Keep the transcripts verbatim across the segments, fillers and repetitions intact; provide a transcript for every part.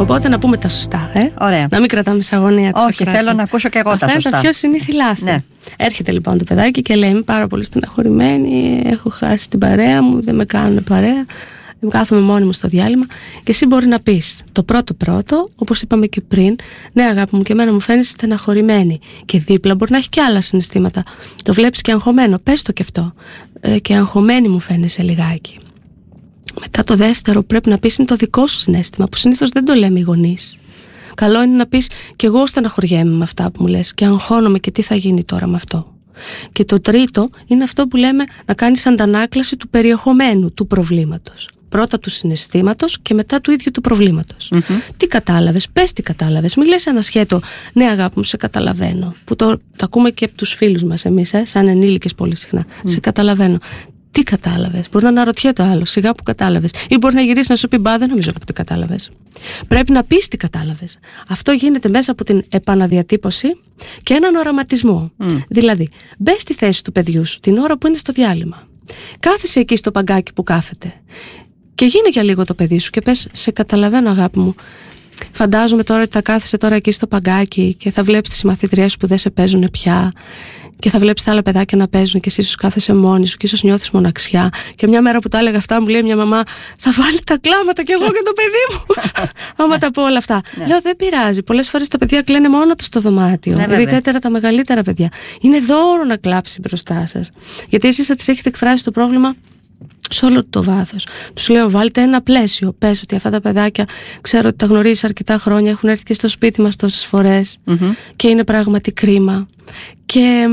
Οπότε να πούμε τα σωστά, ε? Ωραία. Να μην κρατάμε σε αγωνία τους. Όχι, θέλω να ακούσω και εγώ τα σωστά. Αυτά είναι τα πιο συνήθι λάθη. Ναι. Έρχεται λοιπόν το παιδάκι και λέει: είμαι πάρα πολύ στεναχωρημένη, έχω χάσει την παρέα μου, δεν με κάνουν παρέα. Κάθομαι μόνη μου στο διάλειμμα. Και εσύ μπορεί να πεις το πρώτο πρώτο, όπως είπαμε και πριν: ναι, αγάπη μου, και εμένα μου φαίνεσαι στεναχωρημένη. Και δίπλα μπορεί να έχει και άλλα συναισθήματα. Το βλέπεις και αγχωμένο. Πες το και αυτό. Ε, και αγχωμένη μου φαίνεσαι λιγάκι. Μετά το δεύτερο πρέπει να πεις είναι το δικό σου συναίσθημα, που συνήθως δεν το λέμε οι γονείς. Καλό είναι να πεις: και εγώ στεναχωριέμαι με αυτά που μου λες και αγχώνομαι και τι θα γίνει τώρα με αυτό. Και το τρίτο είναι αυτό που λέμε να κάνεις αντανάκλαση του περιεχομένου του προβλήματος. Πρώτα του συναισθήματος και μετά του ίδιου του προβλήματος. Mm-hmm. Τι κατάλαβες, πες τι κατάλαβες. Μην λες ένα σχέτο: ναι, αγάπη μου, σε καταλαβαίνω. Που το, το ακούμε και από τους φίλους μας εμείς, ε, σαν ενήλικες πολύ συχνά. Mm. Σε καταλαβαίνω. Τι κατάλαβες. Μπορεί να αναρωτιέται το άλλο, σιγά που κατάλαβες. Ή μπορεί να γυρίσει να σου πει: μπα, δεν νομίζω ότι κατάλαβες. Πρέπει να πεις τι κατάλαβες. Αυτό γίνεται μέσα από την επαναδιατύπωση και έναν οραματισμό. Mm. Δηλαδή, μπες στη θέση του παιδιού σου την ώρα που είναι στο διάλειμμα. Κάθεσαι εκεί στο παγκάκι που κάθεται. Και γίνε για λίγο το παιδί σου και πες: σε καταλαβαίνω, αγάπη μου. Φαντάζομαι τώρα ότι θα κάθεσαι τώρα εκεί στο παγκάκι και θα βλέπεις τις συμμαθήτριές σου που δεν σε παίζουν πια. Και θα βλέπεις τα άλλα παιδάκια να παίζουν και εσύ ίσως κάθεσαι μόνη σου και ίσως νιώθεις μοναξιά. Και μια μέρα που τα έλεγα αυτά, μου λέει μια μαμά: θα βάλει τα κλάματα κι εγώ και το παιδί μου. Άμα τα πω όλα αυτά. Ναι. Λέω: δεν πειράζει. Πολλές φορές τα παιδιά κλαίνε μόνο τους στο δωμάτιο. Ναι, ειδικότερα τα μεγαλύτερα παιδιά. Είναι δώρο να κλάψει μπροστά σας. Γιατί εσείς θα τις έχετε εκφράσει το πρόβλημα σε όλο το βάθος. Τους λέω: βάλτε ένα πλαίσιο. Πες ότι αυτά τα παιδάκια ξέρω ότι τα γνωρίζεις αρκετά χρόνια, έχουν έρθει και στο σπίτι μας τόσες φορές mm-hmm. και είναι πράγματι κρίμα. Και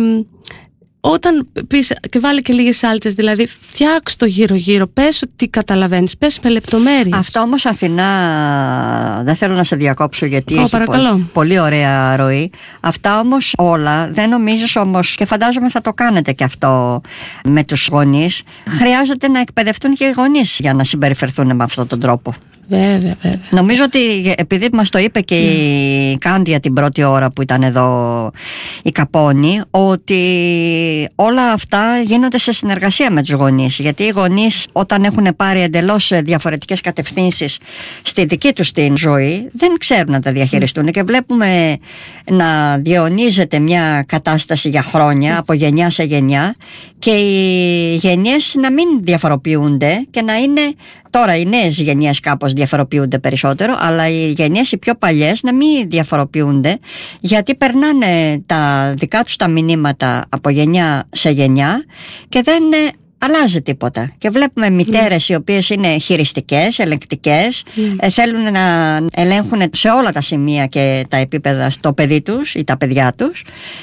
όταν πεις και βάλε και λίγες σάλτσες, δηλαδή φτιάξ' το γύρω-γύρω, πες ότι καταλαβαίνεις, πες με λεπτομέρειες. Αυτό όμως, Αθηνά, δεν θέλω να σε διακόψω γιατί oh, έχει πολύ, πολύ ωραία ροή. Αυτά όμως όλα, δεν νομίζεις όμως, και φαντάζομαι θα το κάνετε και αυτό με τους γονείς, χρειάζεται να εκπαιδευτούν και οι γονείς για να συμπεριφερθούν με αυτόν τον τρόπο. Βέβαια, βέβαια. Νομίζω ότι επειδή μας το είπε και mm. η Κάντια την πρώτη ώρα που ήταν εδώ η Καπώνη, ότι όλα αυτά γίνονται σε συνεργασία με τους γονείς. Γιατί οι γονείς, όταν έχουν πάρει εντελώς διαφορετικές κατευθύνσεις στη δική τους την ζωή, δεν ξέρουν να τα διαχειριστούν. Mm. Και βλέπουμε να διαιωνίζεται μια κατάσταση για χρόνια, mm. από γενιά σε γενιά, και οι γενιές να μην διαφοροποιούνται και να είναι. Τώρα οι νέες γενιές κάπως διαφοροποιούνται περισσότερο, αλλά οι γενιές οι πιο παλιές να μην διαφοροποιούνται, γιατί περνάνε τα δικά τους τα μηνύματα από γενιά σε γενιά και δεν αλλάζει τίποτα. Και βλέπουμε μητέρες mm. οι οποίες είναι χειριστικές, ελεγκτικές, mm. ε, θέλουν να ελέγχουν σε όλα τα σημεία και τα επίπεδα στο παιδί τους ή τα παιδιά τους,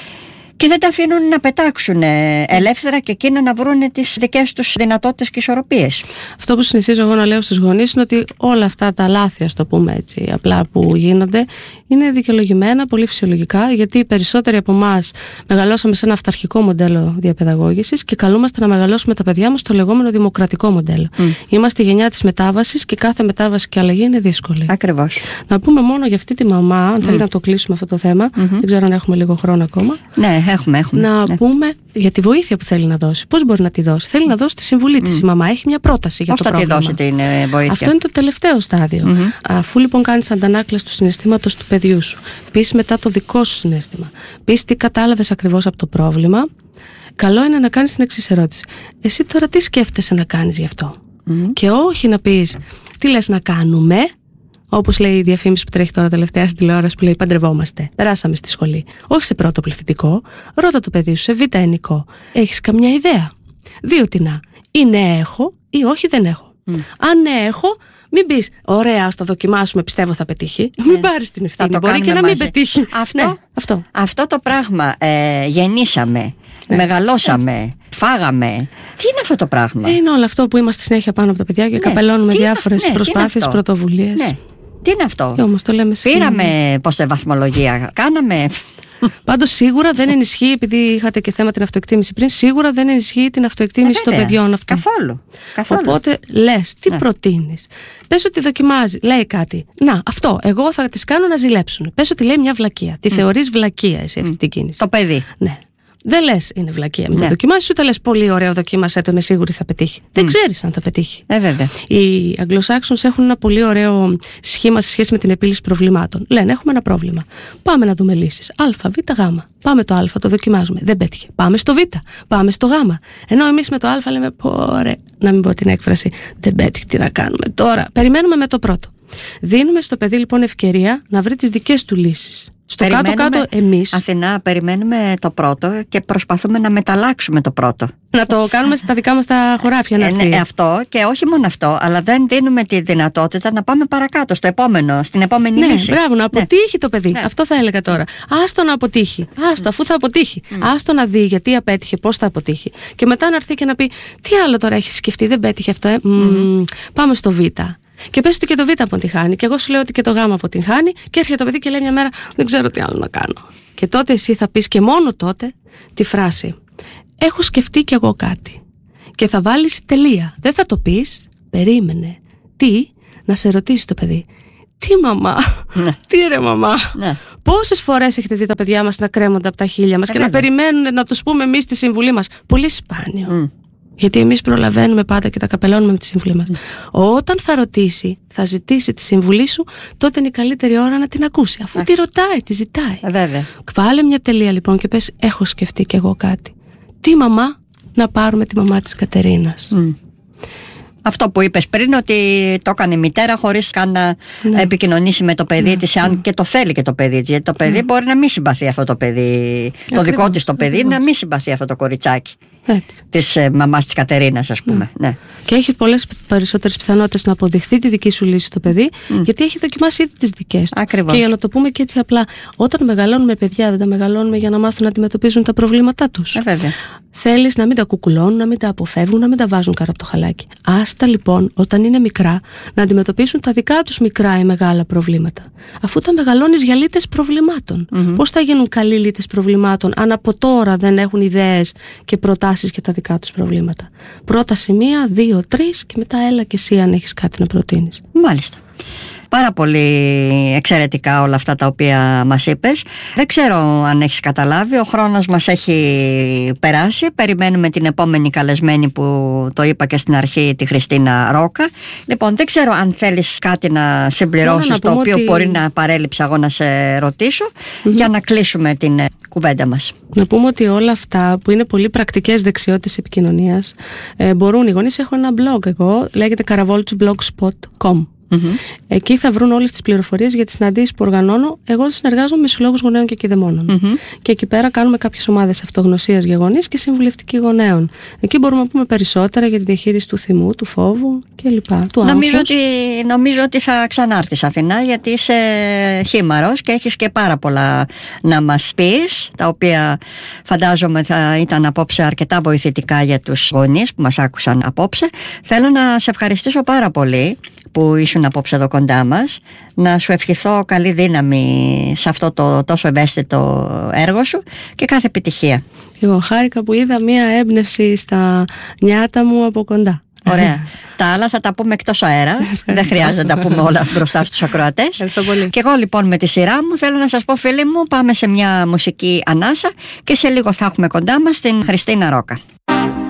και δεν τα αφήνουν να πετάξουν ελεύθερα και εκείνα να βρουν τις δικές τους δυνατότητες και ισορροπίες. Αυτό που συνηθίζω εγώ να λέω στους γονείς είναι ότι όλα αυτά τα λάθη, ας το πούμε έτσι, απλά που γίνονται, είναι δικαιολογημένα, πολύ φυσιολογικά, γιατί οι περισσότεροι από εμάς μεγαλώσαμε σε ένα αυταρχικό μοντέλο διαπαιδαγώγησης και καλούμαστε να μεγαλώσουμε τα παιδιά μας στο λεγόμενο δημοκρατικό μοντέλο. Mm. Είμαστε η γενιά της μετάβασης και κάθε μετάβαση και αλλαγή είναι δύσκολη. Ακριβώς. Να πούμε μόνο για αυτή τη μαμά, αν mm. θέλει να το κλείσουμε αυτό το θέμα, mm-hmm. δεν ξέρω αν έχουμε λίγο χρόνο ακόμα. Ναι. Έχουμε, έχουμε, να ναι. πούμε για τη βοήθεια που θέλει να δώσει. Πώς μπορεί να τη δώσει? Θέλει να δώσει τη συμβουλή mm. της η μαμά. Έχει μια πρόταση για Πώς το πρόβλημα. Πώς θα τη δώσει την βοήθεια? Αυτό είναι το τελευταίο στάδιο. Mm-hmm. Αφού λοιπόν κάνεις αντανάκλαση του συναισθήματος του παιδιού σου, πεις μετά το δικό σου συναίσθημα, πεις τι κατάλαβες ακριβώς από το πρόβλημα, καλό είναι να κάνεις την εξής ερώτηση: εσύ τώρα τι σκέφτεσαι να κάνεις γι' αυτό? Mm-hmm. Και όχι να πεις τι λες να κάνουμε. Όπως λέει η διαφήμιση που τρέχει τώρα τελευταία στην τηλεόραση που λέει: παντρευόμαστε, περάσαμε στη σχολή. Όχι σε πρώτο πληθυντικό, ρώτα το παιδί σου σε β' ενικό. Έχεις καμιά ιδέα? Δύο τινά. Ή ναι έχω, ή όχι δεν έχω. Mm. Αν ναι έχω, μην πεις: ωραία, ας το δοκιμάσουμε, πιστεύω θα πετύχει. Mm. Μην πάρεις την ευθύνη. Μπορεί και να μαζί. μην πετύχει. Αυτό, ναι, αυτό. αυτό το πράγμα ε, γεννήσαμε, ναι. μεγαλώσαμε, ναι. φάγαμε. Τι είναι αυτό το πράγμα? Είναι όλο αυτό που είμαστε συνέχεια πάνω από τα παιδιά και ναι. καπελώνουμε διάφορες ναι, προσπάθειες, πρωτοβουλίες. Ναι. Τι είναι αυτό? Και όμως το λέμε Πήραμε πόσα βαθμολογία, κάναμε. Πάντως σίγουρα δεν ενισχύει, επειδή είχατε και θέμα την αυτοεκτίμηση πριν, σίγουρα δεν ενισχύει την αυτοεκτίμηση ε, των παιδιών αυτό. Καθόλου. Καθόλου. Οπότε λες, τι ναι. προτείνεις? Πες ότι δοκιμάζει, λέει κάτι. Να, αυτό, εγώ θα τις κάνω να ζηλέψουν. Πες ότι λέει μια βλακεία. Τη mm. θεωρείς βλακεία εσύ αυτή mm. την κίνηση. Το παιδί. Ναι. Δεν λες είναι βλακεία, μην ναι. το δοκιμάσεις, ούτε λες πολύ ωραίο, δοκίμασέ το, είμαι σίγουρη θα πετύχει. Mm. Δεν ξέρεις αν θα πετύχει. Ε, βέβαια. Οι Αγγλοσάξονες έχουν ένα πολύ ωραίο σχήμα σε σχέση με την επίλυση προβλημάτων. Λένε: έχουμε ένα πρόβλημα. Πάμε να δούμε λύσεις. Α, Β, Γ. Πάμε το Α, το δοκιμάζουμε. Δεν πέτυχε. Πάμε στο Β. Πάμε στο Γ. Ενώ εμείς με το Α λέμε: πόρε, να μην πω την έκφραση. Δεν πέτυχε, τι να κάνουμε τώρα. Περιμένουμε με το πρώτο. Δίνουμε στο παιδί λοιπόν ευκαιρία να βρει τις δικές του λύσεις. Στο κάτω-κάτω εμείς. Αθηνά, περιμένουμε το πρώτο και προσπαθούμε να μεταλλάξουμε το πρώτο. Να το κάνουμε στα δικά μας τα χωράφια να έρθει. Ε, ναι, αυτό και όχι μόνο αυτό, αλλά δεν δίνουμε τη δυνατότητα να πάμε παρακάτω, στο επόμενο, στην επόμενη ναι, λύση. Μπράβο, να αποτύχει ναι. το παιδί. Ναι. Αυτό θα έλεγα τώρα. Άστο να αποτύχει. Άστο, αφού θα αποτύχει. Mm. Άστο να δει γιατί απέτυχε, πώς θα αποτύχει. Και μετά να έρθει και να πει: τι άλλο τώρα έχει σκεφτεί, δεν πέτυχε αυτό. Ε? Mm. Mm. Πάμε στο Β. Και πες ότι και το Β αποτυγχάνει. Και εγώ σου λέω ότι και το Γ αποτυγχάνει. Και έρχεται το παιδί και λέει μια μέρα: δεν ξέρω τι άλλο να κάνω. Και τότε εσύ θα πεις και μόνο τότε τη φράση: έχω σκεφτεί κι εγώ κάτι. Και θα βάλεις τελεία. Δεν θα το πεις, περίμενε. Τι, να σε ρωτήσει το παιδί: τι μαμά, ναι. τι ρε μαμά. Ναι. Πόσες φορές έχετε δει τα παιδιά μας να κρέμονται από τα χείλια μας ε, και βέβαια. να περιμένουν να τους πούμε εμείς τη συμβουλή μας? Πολύ σπάνιο. Mm. Γιατί εμείς προλαβαίνουμε πάντα και τα καπελώνουμε με τη συμβουλή μας. Mm. Όταν θα ρωτήσει, θα ζητήσει τη συμβουλή σου, τότε είναι η καλύτερη ώρα να την ακούσει. Αφού mm. τη ρωτάει, τη ζητάει. Ε, βέβαια. Βάλε μια τελεία λοιπόν και πες: έχω σκεφτεί κι εγώ κάτι. Τι μαμά, να πάρουμε τη μαμά της Κατερίνας. Mm. Αυτό που είπες πριν, ότι το έκανε η μητέρα χωρίς καν να ναι. επικοινωνήσει με το παιδί ναι. της, αν ναι. και το θέλει και το παιδί της. Γιατί το παιδί ναι. μπορεί να μην συμπαθεί αυτό το παιδί, το Ακριβώς. δικό της το παιδί, Ακριβώς. να μην συμπαθεί αυτό το κοριτσάκι. Έτσι. Της ε, μαμάς της Κατερίνας, ας πούμε. Ναι. Ναι. Και έχει πολλές περισσότερες πιθανότητες να αποδειχθεί τη δική σου λύση το παιδί, mm. γιατί έχει δοκιμάσει ήδη τις δικές του. Ακριβώς. Και για να το πούμε και έτσι απλά, όταν μεγαλώνουμε παιδιά, δεν τα μεγαλώνουμε για να μάθουν να αντιμετωπίζουν τα προβλήματά τους. Ε, βέβαια. Θέλεις να μην τα κουκουλώνουν, να μην τα αποφεύγουν, να μην τα βάζουν κάτω από το χαλάκι. Άστα λοιπόν, όταν είναι μικρά, να αντιμετωπίσουν τα δικά τους μικρά ή μεγάλα προβλήματα. Αφού τα μεγαλώνεις για λύτες προβλημάτων. Mm-hmm. Πώς θα γίνουν καλοί λύτες προβλημάτων, αν από τώρα δεν έχουν ιδέες και προτάσεις για τα δικά τους προβλήματα? Πρόταση μία, δύο, τρεις και μετά έλα και εσύ αν έχεις κάτι να προτείνεις. Μάλιστα. Πάρα πολύ εξαιρετικά όλα αυτά τα οποία μας είπες. Δεν ξέρω αν έχεις καταλάβει, ο χρόνος μας έχει περάσει. Περιμένουμε την επόμενη καλεσμένη που το είπα και στην αρχή, τη Χριστίνα Ρόκα. Λοιπόν, δεν ξέρω αν θέλεις κάτι να συμπληρώσεις, να το οποίο ότι... μπορεί να παρέλειψα εγώ να σε ρωτήσω, mm-hmm. για να κλείσουμε την κουβέντα μας. Να πούμε ότι όλα αυτά που είναι πολύ πρακτικές δεξιότητες επικοινωνίας ε, μπορούν οι γονείς. Έχω ένα blog εγώ, λέγεται καραβόλτσου blogspot τελεία com. Mm-hmm. Εκεί θα βρουν όλες τις πληροφορίες για τις συναντήσεις που οργανώνω. Εγώ συνεργάζομαι με συλλόγους γονέων και κηδεμόνων. Mm-hmm. Και εκεί πέρα κάνουμε κάποιες ομάδες αυτογνωσίας για γονείς και συμβουλευτική γονέων. Εκεί μπορούμε να πούμε περισσότερα για τη διαχείριση του θυμού, του φόβου κλπ. Του νομίζω, ότι, νομίζω ότι θα ξανάρθεις Αθηνά, γιατί είσαι χήμαρος και έχεις και πάρα πολλά να μας πεις, τα οποία φαντάζομαι θα ήταν απόψε αρκετά βοηθητικά για τους γονείς που μας άκουσαν απόψε. Θέλω να σε ευχαριστήσω πάρα πολύ που ήσουν απόψε εδώ κοντά μας, να σου ευχηθώ καλή δύναμη σε αυτό το τόσο ευαίσθητο έργο σου και κάθε επιτυχία. Εγώ χάρηκα που είδα μία έμπνευση στα νιάτα μου από κοντά. Ωραία. Τα άλλα θα τα πούμε εκτός αέρα. Δεν χρειάζεται να τα πούμε όλα μπροστά στους ακροατές. Ευχαριστώ πολύ. Και εγώ λοιπόν με τη σειρά μου θέλω να σας πω, φίλοι μου, πάμε σε μια μουσική ανάσα και σε λίγο θα έχουμε κοντά μας την Χριστίνα Ρόκα.